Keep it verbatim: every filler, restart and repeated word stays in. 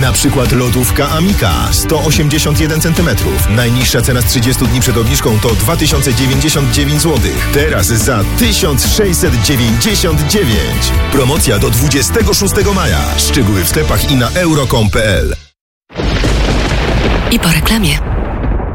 Na przykład lodówka Amika sto osiemdziesiąt jeden centymetrów. Najniższa cena z trzydziestu dni przed obniżką to dwa tysiące dziewięćdziesiąt dziewięć złotych. Teraz za tysiąc sześćset dziewięćdziesiąt dziewięć. Promocja do dwudziestego szóstego maja. Szczegóły w sklepach i na euro kropka com kropka p l. I po reklamie.